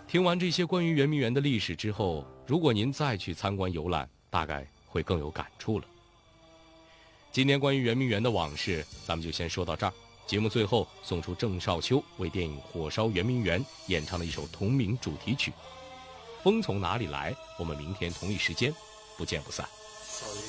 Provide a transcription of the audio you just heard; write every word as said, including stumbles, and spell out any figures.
听完这些关于圆明园的历史之后，如果您再去参观游览，大概会更有感触了。今天关于圆明园的往事，咱们就先说到这儿。节目最后送出郑少秋为电影《火烧圆明园》演唱的一首同名主题曲《风从哪里来》。我们明天同一时间不见不散。